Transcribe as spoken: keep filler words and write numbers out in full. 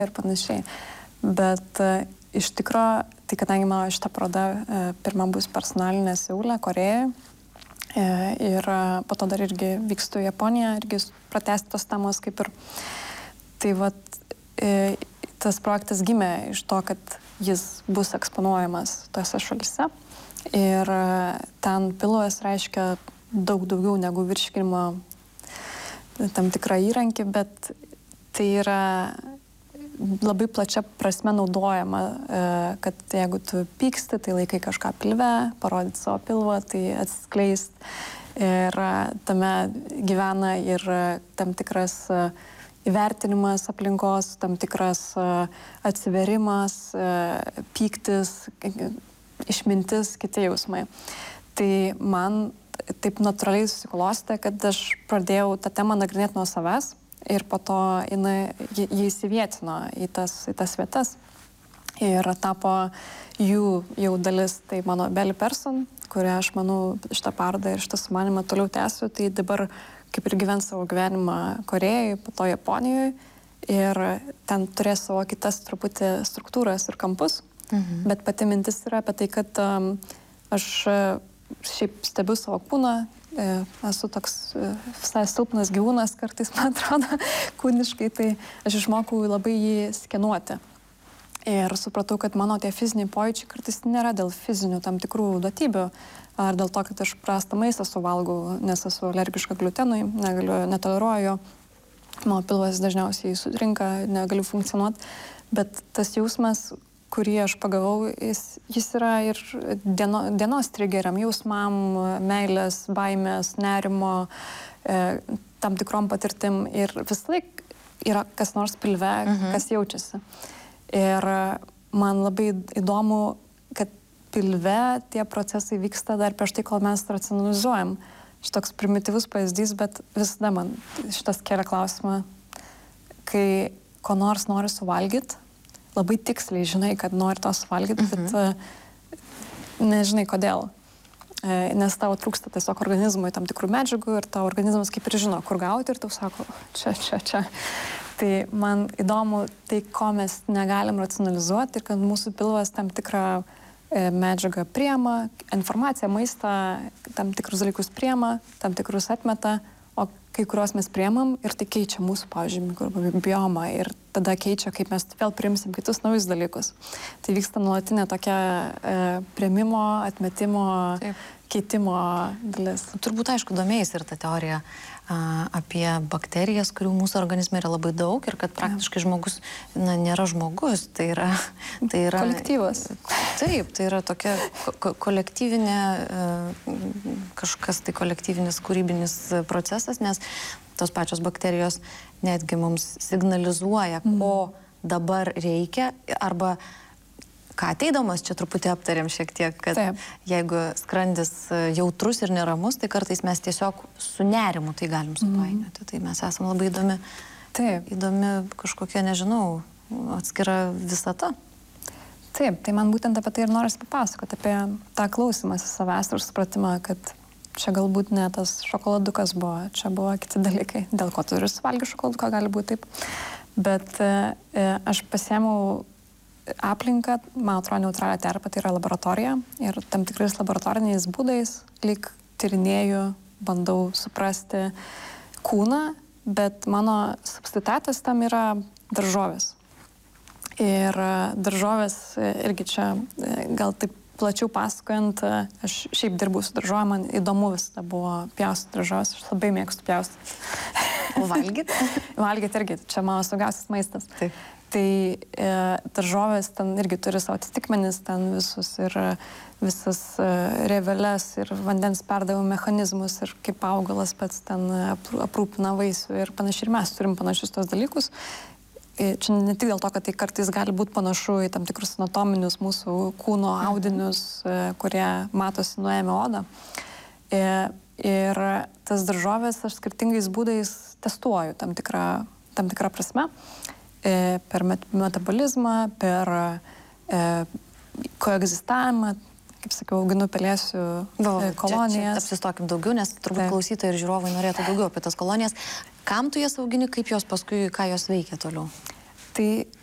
ir panašiai. Bet e, iš tikro, tai kadangi mano šita paroda e, pirma bus personalinė Seule, Korėjoje, e, ir e, po to dar irgi vykstu į Japoniją, irgi pratęsti tos temos kaip ir. Tai vat, e, tas projektas gimė iš to, kad jis bus eksponuojamas tose šalyse. Ir e, ten pilvas reiškia daug daugiau negu virškinimo tam tikrą įrankį, bet tai yra labai plačia prasme naudojama, kad jeigu tu pyksti, tai laikai kažką pilve, parodyti savo pilvą, tai atsiskleist. Ir tame gyvena ir tam tikras įvertinimas aplinkos, tam tikras atsiverimas, pyktis, išmintis, kiti jausmai. Tai man taip natūraliai susiklostė, kad aš pradėjau tą temą nagrinėti nuo savęs ir po to jinai, jį, jį įsivietino į tas, į tas vietas ir tapo jų jau dalis, tai mano Belly Person, kurią aš manau šitą parodą ir šitą sumanimą toliau tęsiu, tai dabar kaip ir gyvens savo gyvenimą Korėjoje, po to Japonijoje ir ten turės savo kitas truputį struktūras ir kampus, mhm. bet pati mintis yra apie tai, kad um, aš šiaip stebiu savo kūną, esu toks visai silpnas gyvūnas kartais, man atrodo, kūniškai, tai aš išmokau labai jį skenuoti. Ir supratau, kad mano tie fiziniai pojūčiai kartais nėra dėl fizinių tam tikrų duotybių, ar dėl to, kad aš prastą maistą suvalgau, nes esu alergiška gliutenui, negaliu, netoleruoju, mano pilvas dažniausiai sutrinka, negaliu funkcionuoti, bet tas jausmas, kurį aš pagavau, jis, jis yra ir dieno, dienos trigeriam, jausmam, meilės, baimės, nerimo, e, tam tikrom patirtim. Ir vis laik yra kas nors pilve, mhm. kas jaučiasi. Ir man labai įdomu, kad pilve tie procesai vyksta dar prieš tai, kol mes racionalizuojam. Šitoks primityvus pavyzdys, bet visada man šitas kelia klausimą, kai ko nors nori suvalgyti, labai tiksliai žinai, kad nori to suvalgyti, mhm. bet nežinai kodėl. Nes tavo trūksta tiesiog organizmui tam tikrų medžiagų ir tavo organizmas kaip ir žino, kur gauti ir tau sako, čia, čia, čia. Tai man įdomu tai, ko mes negalim racionalizuoti ir kad mūsų pilvas tam tikrą medžiagą priema, informaciją, maistą, tam tikrus dalykus priema, tam tikrus atmeta, o kai kuriuos mes priemam ir tai keičia mūsų, pavyzdžiui, mikrobiomą ir tada keičia, kaip mes vėl priimsim kitus naujus dalykus. Tai vyksta nuolatinė tokia e, priėmimo, atmetimo, Taip. keitimo dalis. Turbūt, aišku, domėjais ir ta teorija a, apie bakterijas, kurių mūsų organizme yra labai daug ir kad praktiškai žmogus na, nėra žmogus, tai yra... Tai yra kolektyvas. Taip, tai yra tokia ko kolektyvinė, kažkas tai kolektyvinis kūrybinis procesas, nes tos pačios bakterijos netgi mums signalizuoja, mm. ko dabar reikia, arba ką ateidamas, čia truputį aptarėm šiek tiek, kad Taip. jeigu skrandis jautrus ir neramus, tai kartais mes tiesiog su nerimu tai galim supainioti. Mm. Tai mes esame labai įdomi, Taip. įdomi kažkokia, nežinau, atskira visata. Taip, tai man būtent apie tai ir noris papasakoti, apie tą klausimąsi savęs ir supratimą, kad čia galbūt ne tas šokoladukas buvo, čia buvo kiti dalykai, dėl ko tu ir suvalgi šokoladuką, gali būti taip. Bet e, aš pasiėmiau aplinką, man atrodo, neutralią terpę, tai yra laboratorija ir tam tikrais laboratoriniais būdais lyg tyrinėju, bandau suprasti kūną, bet mano substitutas tam yra daržovės. Ir daržovės irgi čia gal taip plačiau pasakojant, aš šiaip dirbau su daržovėm, man įdomu visada buvo pjaustyti daržovės, aš labai mėgstu pjaustyti. O valgyti? Valgyti irgi, čia mano saugiausias maistas. Taip. Tai e, daržovės ten irgi turi savo atitikmenis, ten visus ir visas e, reveles ir vandens perdavimo mechanizmus ir kaip augalas pats ten aprūpina vaisių ir panašiai. Ir mes turim panašius tos dalykus. Čia ne tik dėl to, kad tai kartais gali būti panašu į tam tikrus anatominius mūsų kūno audinius, kurie matosi nuėmę odą. Ir tas daržovės aš skirtingais būdais testuoju tam tikrą, tam tikrą prasme. Per metabolizmą, per koegzistavimą, kaip sakiau, auginu pelėsių kolonijas. Čia, čia apsistokim daugiau, nes turbūt Taip. klausytojai ir žiūrovai norėtų daugiau apie tas kolonijas. Kam tu jas augini, kaip jos paskui, ką jos veikia toliau? Tai